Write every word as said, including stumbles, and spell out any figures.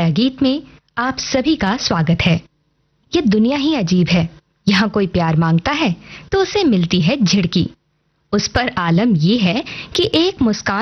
छाया गीत में आप सभी का स्वागत है। ये दुनिया ही अजीब है। यहाँ कोई प्यार मांगता है तो उसे मिलती है झिड़की। उस पर आलम ये है कि एक मुस्कान